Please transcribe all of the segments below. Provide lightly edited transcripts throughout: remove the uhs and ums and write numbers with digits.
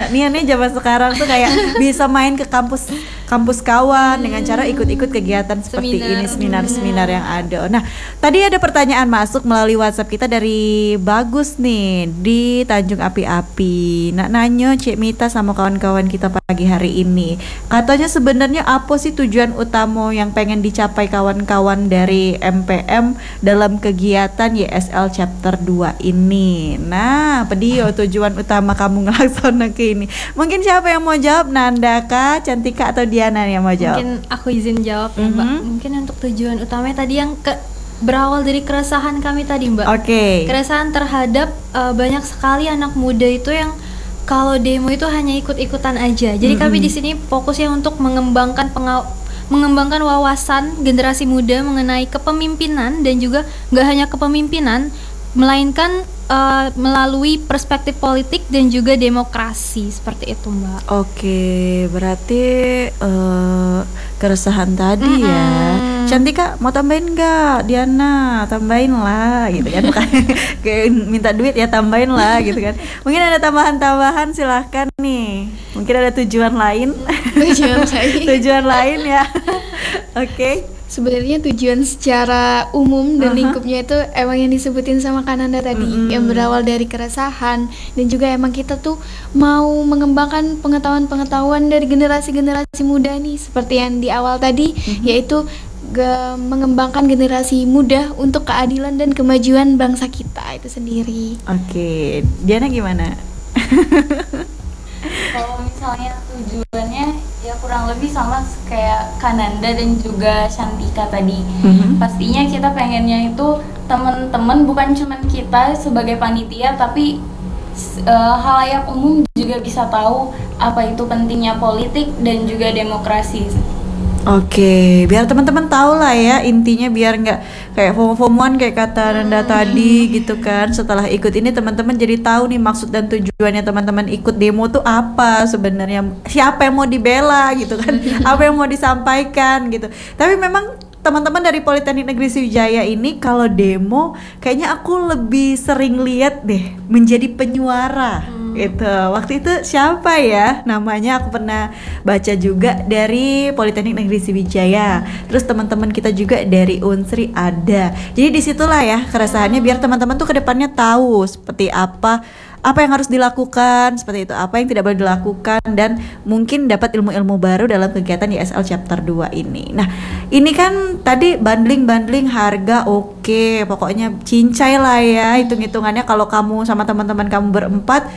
Nia nih zaman sekarang tuh kayak bisa main ke kampus kawan dengan cara ikut-ikut kegiatan seperti ini, seminar-seminar yang ada. Nah, tadi ada pertanyaan masuk melalui WhatsApp kita dari Bagus nih di Tanjung Api-Api. Nak nanyo Cik Mita sama kawan-kawan kita pagi hari ini. Katanya sebenarnya apa sih tujuan utama yang pengen dicapai kawan-kawan dari MPM dalam kegiatan YSL Chapter 2 ini? Nah, pedio tujuan utama kamu ngelaksanakan ini. Mungkin siapa yang mau jawab? Nanda kah, Cantika atau Diana yang mau jawab? Mungkin aku izin jawab ya Mbak. Mungkin untuk tujuan utamanya tadi yang berawal dari keresahan kami tadi Mbak. Keresahan terhadap banyak sekali anak muda itu yang kalau demo itu hanya ikut-ikutan aja. Jadi kami di sini fokusnya untuk mengembangkan wawasan generasi muda mengenai kepemimpinan dan juga nggak hanya kepemimpinan, melainkan melalui perspektif politik dan juga demokrasi seperti itu Mbak. Berarti keresahan tadi ya. Cantika mau tambahin nggak? Diana tambahin lah gitu kan. Kayak minta duit ya tambahin lah gitu kan. Mungkin ada tambahan-tambahan silahkan nih. Mungkin ada tujuan lain. Tujuan lain ya. Sebenarnya tujuan secara umum dan lingkupnya itu emang yang disebutin sama Kananda tadi, yang berawal dari keresahan dan juga emang kita tuh mau mengembangkan pengetahuan-pengetahuan dari generasi-generasi muda nih, seperti yang di awal tadi, yaitu mengembangkan generasi muda untuk keadilan dan kemajuan bangsa kita itu sendiri. Diana gimana? Kalau misalnya tujuannya ya kurang lebih sama kayak Kananda dan juga Shantika tadi. Pastinya kita pengennya itu teman-teman, bukan cuma kita sebagai panitia, tapi halayak umum juga bisa tahu apa itu pentingnya politik dan juga demokrasi. Biar teman-teman tahu lah ya intinya, biar nggak kayak FOMO-FOMOan kayak kata Nanda tadi gitu kan. Setelah ikut ini teman-teman jadi tahu nih maksud dan tujuannya teman-teman ikut demo tuh apa sebenarnya, siapa yang mau dibela gitu kan, apa yang mau disampaikan gitu. Tapi memang teman-teman dari Politeknik Negeri Sriwijaya ini kalau demo kayaknya aku lebih sering lihat deh menjadi penyuara. Waktu itu siapa ya namanya, aku pernah baca juga dari Politeknik Negeri Sriwijaya, terus teman-teman kita juga dari Unsri ada. Jadi disitulah ya keresahannya, biar teman-teman tuh kedepannya tahu seperti apa yang harus dilakukan, seperti itu, apa yang tidak boleh dilakukan, dan mungkin dapat ilmu-ilmu baru dalam kegiatan YSL Chapter 2 ini. Nah, ini kan tadi bundling harga pokoknya cincai lah ya hitung-hitungannya. Kalau kamu sama teman-teman kamu berempat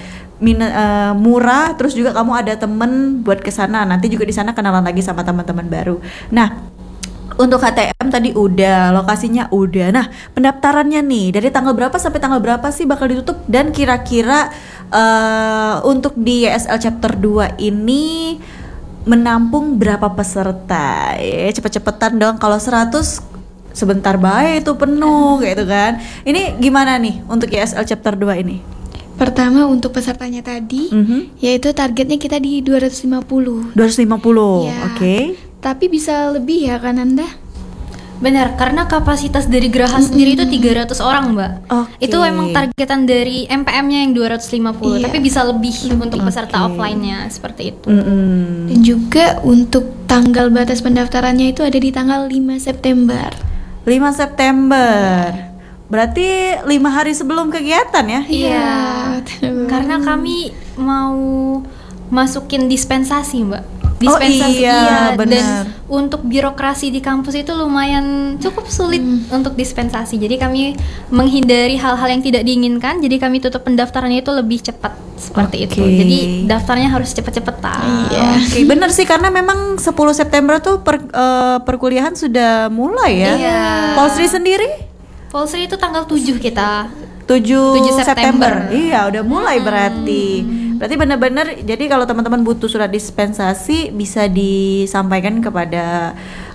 murah, terus juga kamu ada temen buat kesana, nanti juga di sana kenalan lagi sama teman-teman baru. Nah, untuk HTM tadi udah, lokasinya udah. Nah, pendaftarannya nih dari tanggal berapa sampai tanggal berapa sih bakal ditutup, dan kira-kira untuk di YSL Chapter 2 ini menampung berapa peserta? Cepet-cepetan dong, kalau 100 sebentar baik itu penuh gitu kan. Ini gimana nih untuk YSL Chapter 2 ini? Pertama untuk pesertanya tadi, yaitu targetnya kita di 250. Ya, tapi bisa lebih ya kan Anda? Benar, karena kapasitas dari Geraha sendiri itu 300 orang Mbak. Itu emang targetan dari MPM-nya yang 250, tapi bisa lebih untuk peserta offline-nya, seperti itu. Dan juga untuk tanggal batas pendaftarannya itu ada di tanggal 5 September. 5 September. Berarti 5 hari sebelum kegiatan ya? Iya. Karena kami mau masukin dispensasi Mbak. Dispensasi bener. Dan untuk birokrasi di kampus itu lumayan cukup sulit untuk dispensasi. Jadi kami menghindari hal-hal yang tidak diinginkan. Jadi kami tutup pendaftarannya itu lebih cepat seperti itu. Jadi daftarnya harus cepet-cepetan. Bener sih, karena memang 10 September tuh perkuliahan sudah mulai ya. Polsri sendiri? Polsri itu tanggal 7 kita. 7 September. Iya, udah mulai berarti. Berarti benar-benar, jadi kalau teman-teman butuh surat dispensasi bisa disampaikan kepada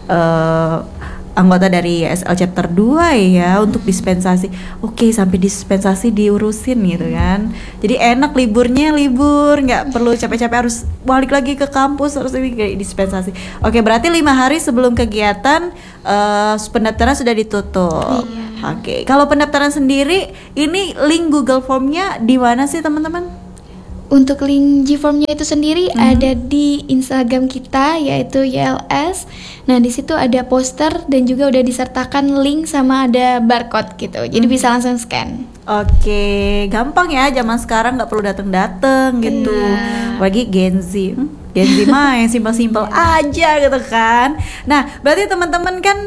anggota dari YSL Chapter 2 ya untuk dispensasi. Sampai dispensasi diurusin gitu kan. Jadi enak liburnya, nggak perlu capek-capek harus balik lagi ke kampus, harus kayak dispensasi. Berarti 5 hari sebelum kegiatan pendaftaran sudah ditutup. Kalau pendaftaran sendiri ini link Google Formnya di mana sih teman-teman? Untuk link G-Formnya itu sendiri ada di Instagram kita, yaitu YLS. Nah, di situ ada poster dan juga udah disertakan link sama ada barcode gitu. Jadi bisa langsung scan. Oke, gampang ya, zaman sekarang nggak perlu dateng-dateng gitu. Bagi Gen Z, Gen Z mah yang simpel-simpel aja gitu kan. Nah, berarti teman-teman kan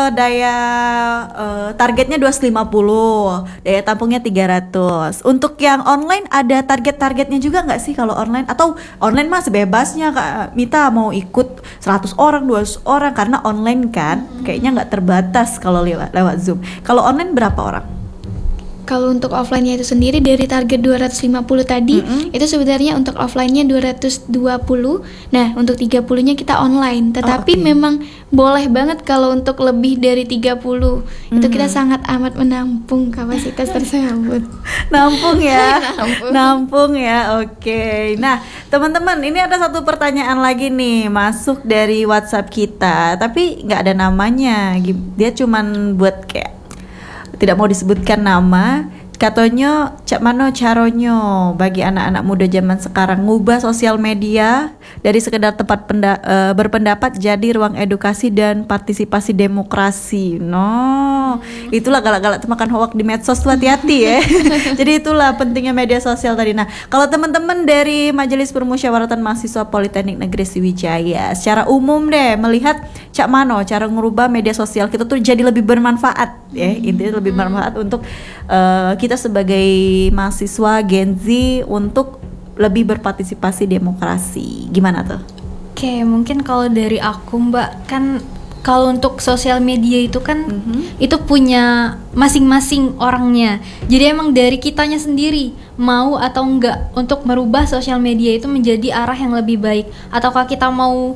targetnya 250, daya tampungnya 300. Untuk yang online ada targetnya juga nggak sih kalau online? Atau online mah sebebasnya Kak Mita mau ikut 100 orang, 200 orang, karena online kan kayaknya nggak terbatas kalau lewat Zoom. Kalau online berapa orang? Kalau untuk offline-nya itu sendiri dari target 250 tadi, itu sebenarnya untuk offline-nya 220. Nah, untuk 30-nya kita online. Tetapi memang boleh banget kalau untuk lebih dari 30. Itu kita sangat amat menampung kapasitas tersebut. Nampung ya. Nampung ya. Oke. Nah, teman-teman, ini ada satu pertanyaan lagi nih masuk dari WhatsApp kita, tapi nggak ada namanya. Dia cuman buat kayak tidak mau disebutkan nama. Katanya, cak mano caronyo bagi anak-anak muda zaman sekarang ngubah sosial media dari sekedar tempat berpendapat jadi ruang edukasi dan partisipasi demokrasi. No, itulah galak-galak makan hoak di medsos tuh, hati-hati ya. Jadi itulah pentingnya media sosial tadi. Nah, kalau teman-teman dari Majelis Permusyawaratan Mahasiswa Politeknik Negeri Sriwijaya, secara umum deh melihat cak mano cara ngerubah media sosial kita tuh jadi lebih bermanfaat ya. Intinya lebih bermanfaat untuk kita sebagai mahasiswa Gen Z untuk lebih berpartisipasi demokrasi. Gimana tuh? Oke, mungkin kalau dari aku Mbak, kan kalau untuk sosial media itu kan itu punya masing-masing orangnya. Jadi emang dari kitanya sendiri mau atau enggak untuk merubah sosial media itu menjadi arah yang lebih baik. Ataukah kita mau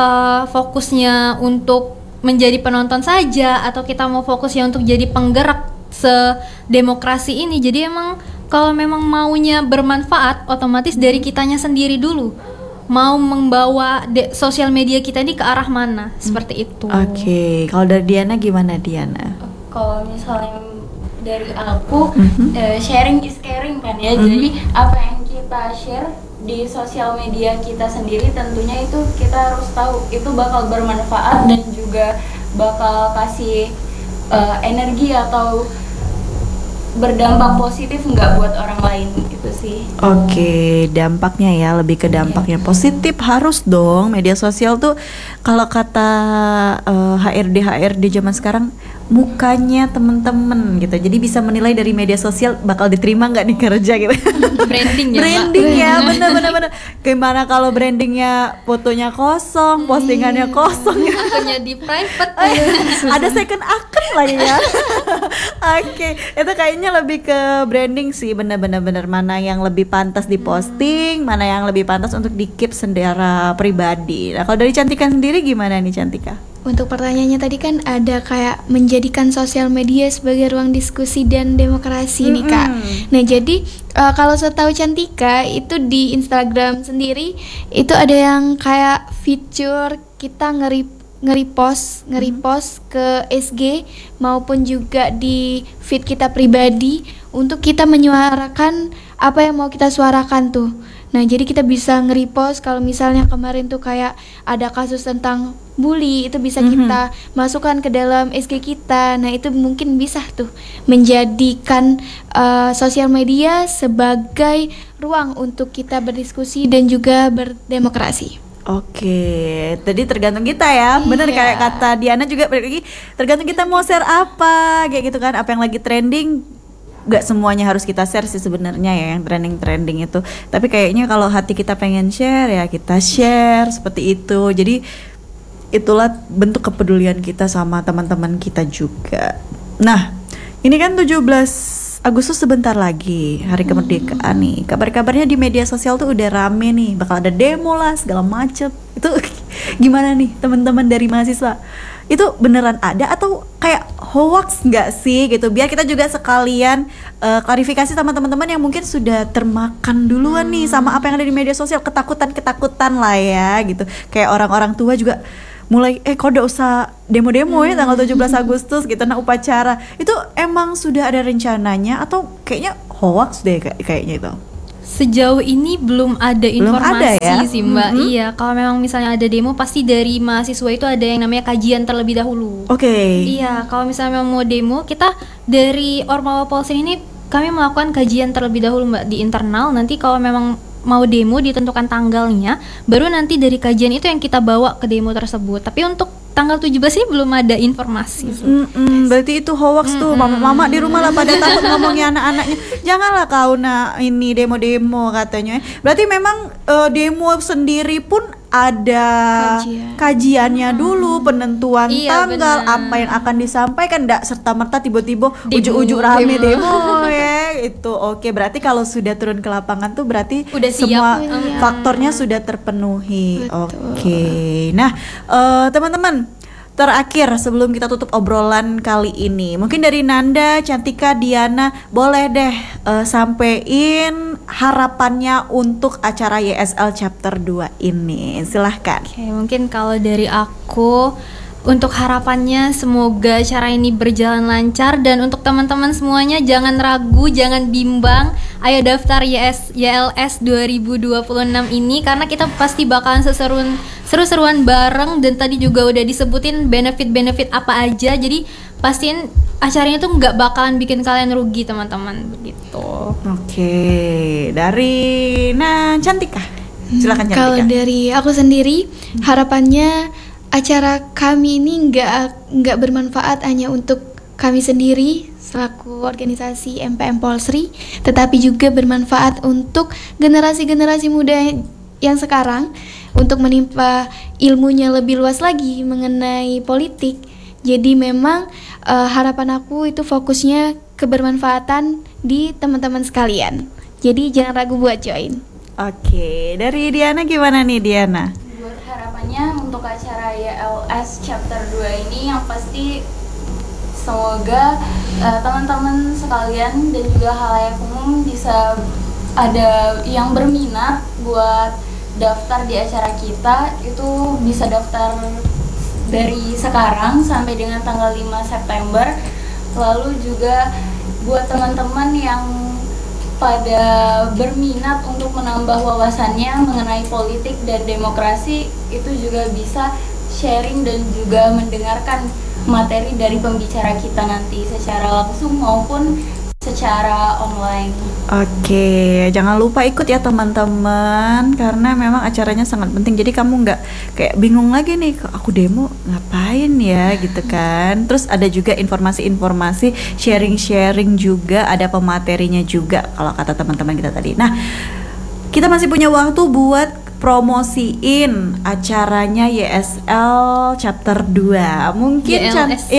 fokusnya untuk menjadi penonton saja, atau kita mau fokusnya untuk jadi penggerak sedemokrasi ini. Jadi emang kalau memang maunya bermanfaat, otomatis dari kitanya sendiri dulu mau membawa sosial media kita ini ke arah mana, seperti itu. Oke, kalau dari Diana gimana Diana? Kalau misalnya dari aku, sharing is caring kan ya. Jadi apa yang kita share di sosial media kita sendiri, tentunya itu kita harus tahu itu bakal bermanfaat dan juga bakal kasih energi atau berdampak positif nggak buat orang lain, gitu sih. Oke, dampaknya ya, lebih ke dampaknya positif harus dong. Media sosial tuh kalau kata HRD zaman sekarang mukanya temen-temen gitu, jadi bisa menilai dari media sosial bakal diterima nggak nih kerja gitu. Branding ya, branding ya, bener. Gimana kalau brandingnya fotonya kosong, postingannya kosong ya, akunnya di private, ada second account lagi ya. Oke, itu kayaknya lebih ke branding sih, bener-bener mana yang lebih pantas diposting, mana yang lebih pantas untuk di-keep secara pribadi. Nah, kalau dari Cantika sendiri gimana nih Cantika? Untuk pertanyaannya tadi kan ada kayak menjadikan sosial media sebagai ruang diskusi dan demokrasi nih Kak. Nah jadi kalau setahu Cantika itu di Instagram sendiri itu ada yang kayak fitur kita nge-repost ke SG maupun juga di feed kita pribadi untuk kita menyuarakan apa yang mau kita suarakan tuh. Nah jadi kita bisa nge-repost kalau misalnya kemarin tuh kayak ada kasus tentang bully, itu bisa kita masukkan ke dalam SG kita. Nah itu mungkin bisa tuh menjadikan sosial media sebagai ruang untuk kita berdiskusi dan juga berdemokrasi. Oke, tadi tergantung kita ya, bener kayak kata Diana juga, tergantung kita mau share apa, kayak gitu kan, apa yang lagi trending. Gak semuanya harus kita share sih sebenarnya ya, yang trending itu. Tapi kayaknya kalau hati kita pengen share ya kita share seperti itu. Jadi itulah bentuk kepedulian kita sama teman-teman kita juga. Nah, ini kan 17 Agustus sebentar lagi, hari kemerdekaan nih. Kabar-kabarnya di media sosial tuh udah rame nih, bakal ada demo lah segala macem. Itu gimana nih teman-teman dari mahasiswa? Itu beneran ada atau kayak hoax nggak sih gitu, biar kita juga sekalian klarifikasi sama teman-teman yang mungkin sudah termakan duluan nih sama apa yang ada di media sosial, ketakutan lah ya gitu. Kayak orang-orang tua juga mulai kok udah usah demo-demo ya tanggal 17 Agustus gitu. Nah upacara itu emang sudah ada rencananya atau kayaknya hoax deh kayaknya itu? sejauh ini belum ada informasi sih Mbak. Iya, kalau memang misalnya ada demo pasti dari mahasiswa itu ada yang namanya kajian terlebih dahulu. Iya, kalau misalnya memang mau demo, kita dari Ormawa Polsek ini kami melakukan kajian terlebih dahulu Mbak di internal. Nanti kalau memang mau demo ditentukan tanggalnya, baru nanti dari kajian itu yang kita bawa ke demo tersebut. Tapi untuk tanggal 17 ini belum ada informasi. Berarti itu hoax tuh. Mama di rumah lah pada takut ngomongnya anak-anaknya. Janganlah kau ini demo-demo katanya. Berarti memang demo sendiri pun ada kajiannya dulu, penentuan tanggal, apa yang akan disampaikan, enggak serta-merta tiba-tiba ujuk-ujuk rame demo ya. Itu oke. Berarti kalau sudah turun ke lapangan tuh berarti udah semua faktornya sudah terpenuhi. Oke. Nah, teman-teman, terakhir sebelum kita tutup obrolan kali ini, mungkin dari Nanda, Cantika, Diana, boleh deh sampein harapannya untuk acara YSL Chapter 2 ini. Silahkan. Oke, mungkin kalau dari aku, untuk harapannya semoga acara ini berjalan lancar, dan untuk teman-teman semuanya jangan ragu, jangan bimbang, ayo daftar YLS 2026 ini, karena kita pasti bakalan seru-seruan bareng, dan tadi juga udah disebutin benefit-benefit apa aja, jadi pastiin acaranya tuh nggak bakalan bikin kalian rugi teman-teman, begitu. Oke, dari Cantika, silakan Cantika. Kalau dari aku sendiri, harapannya acara kami ini nggak bermanfaat hanya untuk kami sendiri selaku organisasi MPM Polsri, tetapi juga bermanfaat untuk generasi-generasi muda yang sekarang, untuk menimpa ilmunya lebih luas lagi mengenai politik. Jadi memang harapan aku itu fokusnya kebermanfaatan di teman-teman sekalian. Jadi jangan ragu buat join. Oke, dari Diana gimana nih Diana? Harapannya untuk acara YLS Chapter 2 ini yang pasti semoga teman-teman sekalian dan juga halayak umum bisa ada yang berminat buat daftar di acara kita, itu bisa daftar dari sekarang sampai dengan tanggal 5 September. Lalu juga buat teman-teman yang pada berminat untuk menambah wawasannya mengenai politik dan demokrasi, itu juga bisa sharing dan juga mendengarkan materi dari pembicara kita nanti secara langsung maupun secara online. Oke, jangan lupa ikut ya teman-teman, karena memang acaranya sangat penting. Jadi kamu nggak kayak bingung lagi nih, aku demo ngapain ya gitu kan. Terus ada juga informasi-informasi, sharing-sharing juga, ada pematerinya juga kalau kata teman-teman kita tadi. Nah, kita masih punya waktu buat promosiin acaranya YSL Chapter 2. Mungkin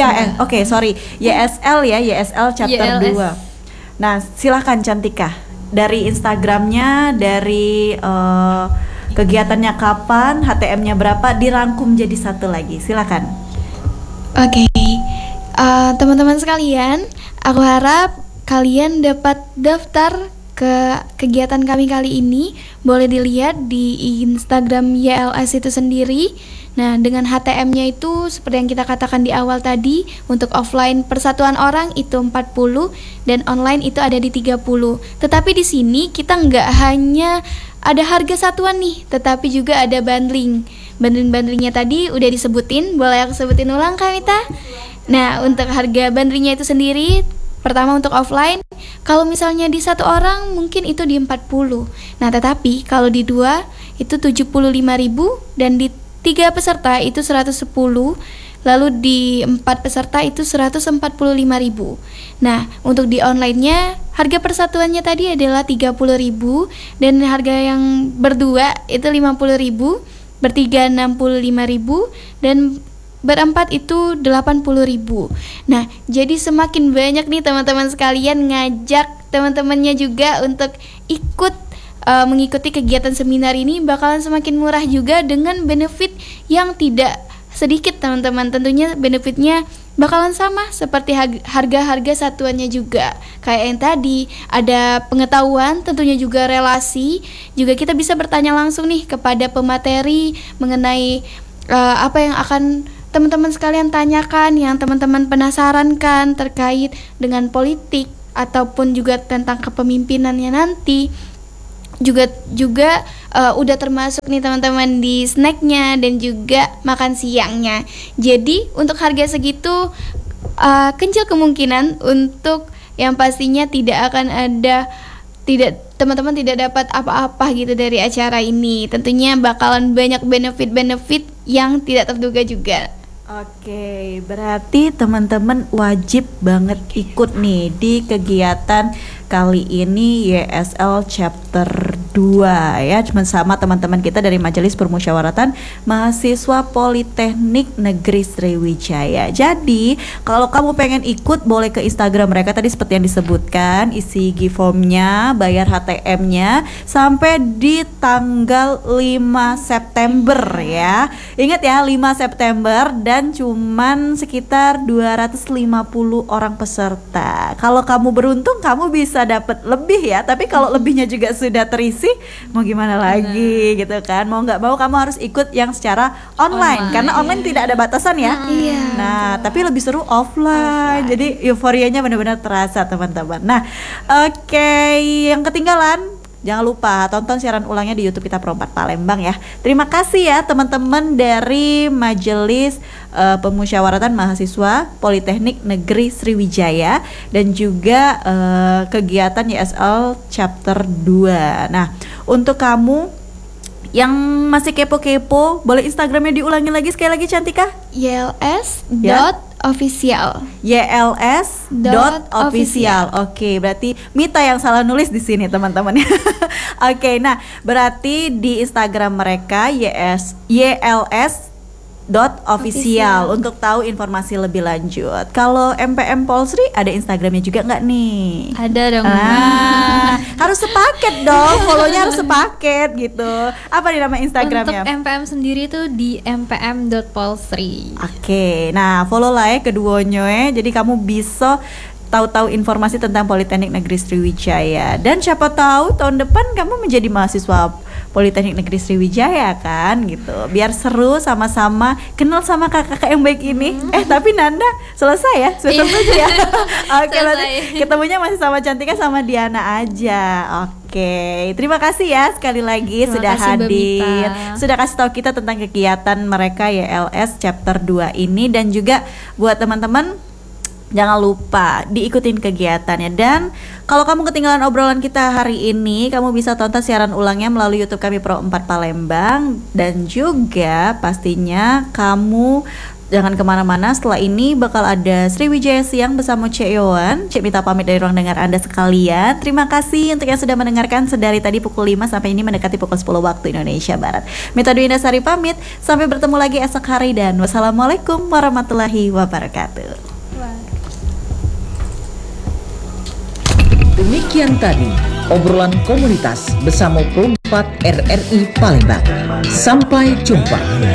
YSL Chapter 2. Nah, silahkan Cantika, dari Instagramnya, dari kegiatannya kapan, HTM-nya berapa, dirangkum jadi satu lagi. Silakan. Oke, teman-teman sekalian, aku harap kalian dapat daftar ke kegiatan kami kali ini. Boleh dilihat di Instagram YLS itu sendiri. Nah, dengan HTM-nya itu seperti yang kita katakan di awal tadi, untuk offline persatuan orang itu 40 dan online itu ada di 30. Tetapi di sini kita nggak hanya ada harga satuan nih, tetapi juga ada bundling. Bundling-bundlingnya tadi udah disebutin, boleh aku sebutin ulang Kak Mita? Nah, untuk harga bundlingnya itu sendiri, pertama untuk offline, kalau misalnya di satu orang mungkin itu di 40. Nah, tetapi kalau di dua itu 75.000 dan di 3 peserta itu 110, lalu di 4 peserta itu 145.000. Nah, untuk di online-nya harga persatuannya tadi adalah 30.000 dan harga yang berdua itu 50.000, bertiga 65.000 dan berempat itu 80.000. Nah, jadi semakin banyak nih teman-teman sekalian, ngajak teman-temannya juga untuk ikut mengikuti kegiatan seminar ini, bakalan semakin murah juga dengan benefit yang tidak sedikit teman-teman. Tentunya benefitnya bakalan sama seperti harga-harga satuannya juga. Kayak yang tadi, ada pengetahuan, tentunya juga relasi. Juga kita bisa bertanya langsung nih kepada pemateri mengenai apa yang akan teman-teman sekalian tanyakan, yang teman-teman penasaran kan terkait dengan politik ataupun juga tentang kepemimpinannya nanti. juga udah termasuk nih teman-teman di snacknya dan juga makan siangnya. Jadi untuk harga segitu kecil kemungkinan untuk yang pastinya teman-teman tidak dapat apa-apa gitu dari acara ini. Tentunya bakalan banyak benefit-benefit yang tidak terduga juga. Oke, berarti teman-teman wajib banget ikut nih di kegiatan kali ini YSL Chapter 2 ya, cuma sama teman-teman kita dari Majelis Permusyawaratan Mahasiswa Politeknik Negeri Sriwijaya. Jadi kalau kamu pengen ikut boleh ke Instagram mereka tadi seperti yang disebutkan, isi G-formnya, bayar HTM-nya sampai di tanggal 5 September ya. Ingat ya, 5 September dan cuman sekitar 250 orang peserta. Kalau kamu beruntung kamu bisa dapat lebih ya, tapi kalau lebihnya juga sudah terisi mau gimana lagi gitu kan. Mau nggak mau kamu harus ikut yang secara online karena online tidak ada batasan ya. Nah tapi lebih seru offline. Jadi euforianya benar-benar terasa teman-teman. Nah oke, yang ketinggalan jangan lupa tonton siaran ulangnya di YouTube kita Pro 4 Palembang ya. Terima kasih ya teman-teman dari Majelis Pemusyawaratan Mahasiswa Politeknik Negeri Sriwijaya dan juga kegiatan YSL Chapter 2. Nah, untuk kamu yang masih kepo-kepo, boleh Instagramnya diulangi lagi sekali lagi Cantika? YLS.official. YLS.official. Oke, berarti Mita yang salah nulis di sini teman-teman. Oke, nah berarti di Instagram mereka YLS.official untuk tahu informasi lebih lanjut. Kalau MPM Polsri ada Instagramnya juga nggak nih? Ada dong. Harus sepaket dong, follow-nya harus sepaket gitu. Apa nih nama Instagramnya? Untuk MPM sendiri tuh di mpm.polsri. Oke, nah follow lah ya keduanya ya. Jadi kamu bisa tahu-tahu informasi tentang Politeknik Negeri Sriwijaya. Dan siapa tahu tahun depan kamu menjadi mahasiswa Politeknik Negeri Sriwijaya kan gitu. Biar seru sama-sama kenal sama kakak-kakak yang baik ini. Tapi Nanda selesai ya? Semester 7 ya? Oke, berarti ketemunya masih sama Cantika sama Diana aja. Oke, terima kasih ya sekali lagi sudah hadir. Sudah kasih tahu kita tentang kegiatan mereka YLS Chapter 2 ini. Dan juga buat teman-teman jangan lupa diikutin kegiatannya. Dan kalau kamu ketinggalan obrolan kita hari ini, kamu bisa tonton siaran ulangnya melalui YouTube kami Pro 4 Palembang. Dan juga pastinya kamu jangan kemana-mana, setelah ini bakal ada Sriwijaya Siang bersama Cek Yowan. Cek Mita pamit dari ruang dengar Anda sekalian. Terima kasih untuk yang sudah mendengarkan sedari tadi pukul 5 sampai ini mendekati pukul 10 waktu Indonesia Barat. Mita Dwi Indasari pamit, sampai bertemu lagi esok hari dan wassalamualaikum warahmatullahi wabarakatuh. Demikian tadi obrolan komunitas bersama Pro 4 RRI Palembang. Sampai jumpa.